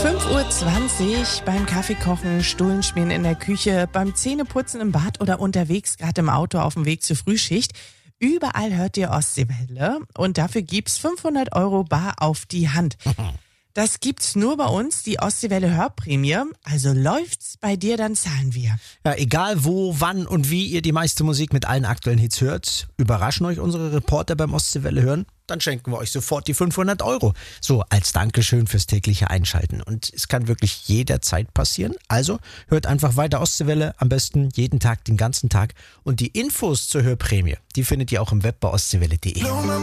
5:20 Uhr beim Kaffeekochen, Stullen schmieren in der Küche, beim Zähneputzen im Bad oder unterwegs, gerade im Auto auf dem Weg zur Frühschicht. Überall hört ihr Ostseewelle und dafür gibt's 500 € bar auf die Hand. Das gibt's nur bei uns, die Ostseewelle Hörprämie. Also läuft's bei dir, dann zahlen wir. Ja, egal wo, wann und wie ihr die meiste Musik mit allen aktuellen Hits hört, überraschen euch unsere Reporter beim Ostseewelle hören, dann schenken wir euch sofort die 500 €. So als Dankeschön fürs tägliche Einschalten. Und es kann wirklich jederzeit passieren. Also hört einfach weiter Ostseewelle, am besten jeden Tag, den ganzen Tag. Und die Infos zur Hörprämie, die findet ihr auch im Web bei ostseewelle.de.